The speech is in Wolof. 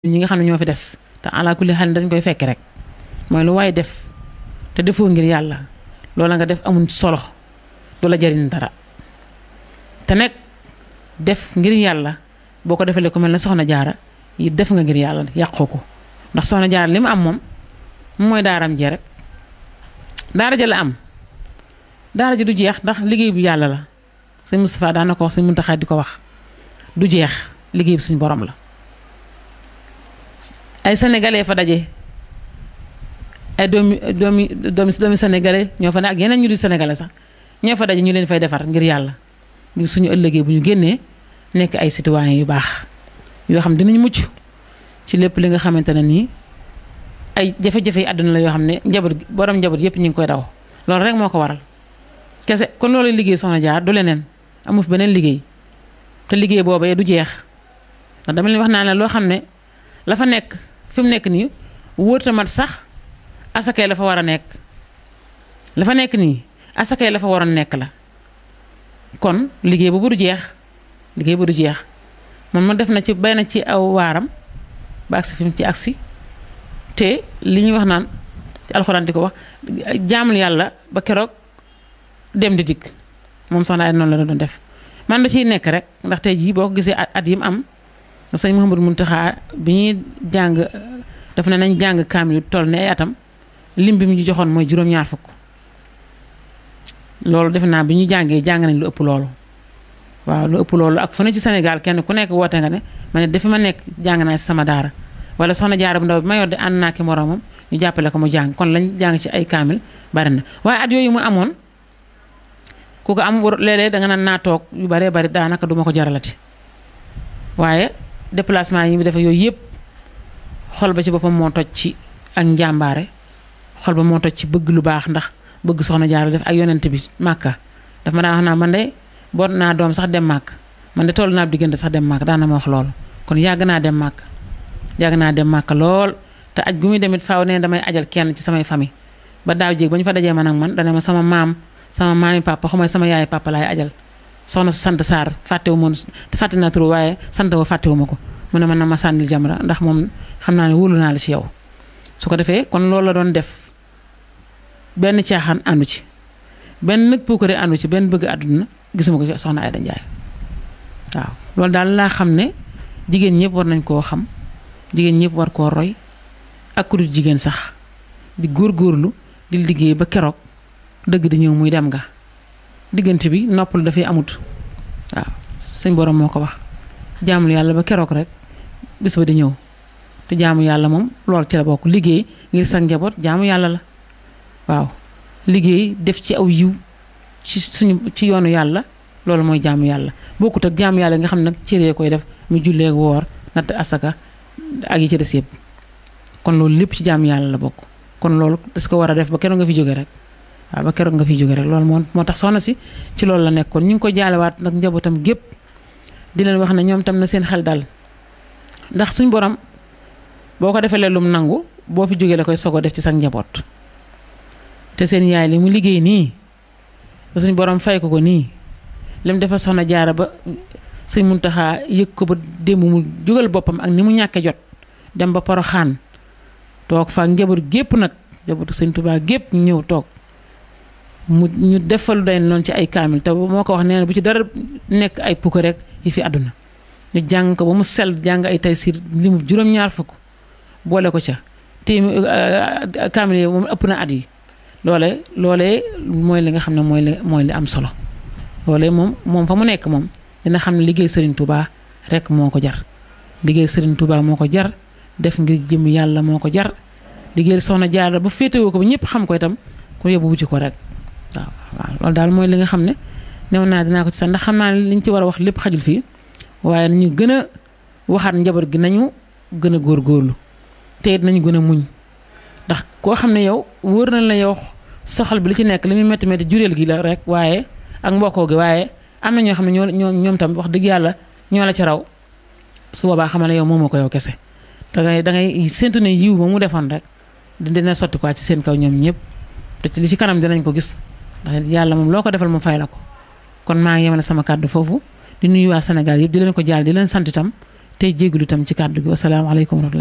ñi nga xam ne ñoo fi des te ala kulli xel dañ koy fekk rek mooy lu waay def te defoo ngir yàlla loola nga def amul solo du la jariñ dara te nag def ngir yàlla boo ko defalee ku mel ne soxna jaara yi def nga ngir yàlla yàqoo ko ndax soxna jaara li mu am moom mooy daaram jee rek daara ja la am daara ji du jeex ndax liggéey bu yàlla la sëñ Moustapha daan na ko wax sëñ Muntaxa di ko wax du jeex liggéey bi suñu borom la ay sénégalais fa daje ay doomi sénégalais ñoo fa ne ak yeneen ñu di sénégalais sax ñoo fa daje ñu leen fay defar ngir yàlla ngir suñu ëllëgee bu ñu génnee nekk ay citoyens yu baax yoo xam dinañ mucc ci lépp li nga xamante ne nii ay jafe-jafe yi àdduna la yoo xam ne njaboot borom njaboot yëpp ñu ngi koy daw loolu rek moo ko waral kese kon loolu liggéey soxna jaar du leneen amu fi beneen liggéey te liggéey boobee du jeex ndax dama leen wax naa ne loo xam ne la fa nekk fi mu nekk nii wóorta mat sax asakay la fa war a nekk la fa nekk nii asakay la fa waroon nekk la kon liggéey bu du jeex liggéey bu du jeex moom ma def na ci bay na ci aw waaram ba agsi fi mu ci agsi te li ñuy wax naan ci alxuraan di ko wax jaamul yàlla ba keroog dem di dikk moom soxna ay noonu la doon def man da ciy nekk rek ndax tey jii boo ko gisee at yi mu am sëñ Mouhamadou Mountakha bi ñuy jàng daf ne nañ jàng kaamil toll ne ay atam lim bi mu ñu joxoon mooy juróom-ñaar fukk loolu defe naa bi ñu jàngee jàng nañ lu ëpp loolu waaw lu ëpp loolu ak fu ne ci Sénégal kenn ku nekk woote nga ne ma ne dafa ma nekk jàng naa ci sama daara wala soxna jaara bu ndaw bi ma yor de ànd naa ki moroomam ñu jàppale ko mu jàng kon lañ jàng ci ay kaamil bari na waaye at yooyu mu amoon ku ko am léeg-léeg danga naan naa toog yu baree bari daanaka duma ko jaralati waaye déplacement yi mu defe yooyu yëpp xol ba ci boppam moo toj ci ak njàmbaare xol ba moo toj ci bëgg lu baax ndax bëgg soxna jaara def ak yonent bi màkka daf ma daan wax naa man de boot naa doom sax dem màkk man de toll naa diggante sax dem màkk daan na ma wax loolu kon yàgg naa dem màkk lool te aj gu muy demit faaw ne damay ajal kenn ci samay famille ba daaw jéeg ba ñu fa dajee man ak man dana ma sama maami papa xamay sama yaay papa laay ajal soxna su sant Sarr fàttewu moon fàtte naa trop waaye sant wa fàttewu ma ko mu ne man na ma sànnil jamra ndax moom xam naa ne wóolu naa la ci yow su ko defee kon loolu la doon def benn caaxaan àndu ci benn nag puukare àndu ci benn bëgg àdduna gisuma ko ci soxna Aïda Ndiaye waaw loolu daal laa xam ne jigéen ñëpp war nañ koo xam jigéen ñëpp war koo roy ak ku dul jigéen sax di góorgóorlu di liggéey ba keroog dëgg di ñëw muy dem nga diggante bi noppal dafay amut waaw suñ borom moo ko wax jaamul yàlla ba keroog rek bis ba di ñëw te jaamu yàlla moom loolu ci la bokk liggéey ngir sa njaboot jaamu yàlla la waaw liggéey def ci aw yiw ci yoonu yàlla loolu mooy jaamu yàlla bokkut ak jaamu yàlla nga xam ne nag cëree koy def mu jullee woor natt asaka ak yi ci des yëpp kon loolu lépp ci jaamu yàlla la bokk kon loolu das ko war a def ba keroog nga fi jóge rek waaw ba keroog nga fi jóge rek loolu moo tax soxna si ci loolu la nekkoon ñu ngi ko jaalewaat nag njabootam gépp di leen wax ne ñoom tam na seen xel dal ndax suñ borom boo ko defee lum nangu boo fi jógee la koy sogo def ci sa njaboot te seen yaay li mu liggéey nii ba suñ borom fay ko nii lim defal soxna jaara ba sëñ Muntaxa yëg ko ba démb mu jógal boppam ak ni mu ñàkkee jot dem ba Poroxaan toog fa njaboot gépp nag njabootu sëñ Tuubaa gépp ñu ñëw toog ñu defalu day noonu ci ay kaamil te moo ko wax nee na bu ci dara nekk ay pukk rek yi fi àdduna ñu jàng ko ba mu sell jàng ay Taysiir limu juróom-ñaar fukk boole ko ca te kaamil yi moom ëpp na at yi loolee mooy li nga xam ne mooy li am solo loolee moom fa mu nekk moom dina xam ne liggéey Serigne Touba rek moo ko jar liggéey Serigne Touba moo ko jar def ngir jëm yàlla moo ko jar liggéey soxna Jaara ba féetewoo ko ba ñëpp xam ko itam ku yóbbu wuti ko rek waaw loolu daal mooy li nga xam ne new naa dinaa ko ci sax ndax xam naa ne liñ ci war a wax lépp xajul fii waaye nañu gën a waxaat njaboot gi nañu gën a góorgóorlu te it nañu gën a muñ ndax koo xam ne yow wóor na la yow soxal bi li ci nekk li muy métti métti jureel gi la rek waaye ak mbokkoo gi waaye am na ñoo xam ne ñoom tam wax dëgg yàlla ñoo la ci raw su boobaa xamal ne yow moomoo ko yow kese dangay séntu ne yiw ba mu defoon rek dina sotti quoi ci seen kaw ñoom ñëpp te ci li ci kanam dinañ ko gis ndax yàlla moom loo ko defal mu fay la ko kon maa ngi yemale sama kàddu foofu di nuyu waa Sénégal yëpp di leen ko jaal di leen sant itam tey jégalu itam ci kàddu gi wasalaamaaleykum wa rahmatulah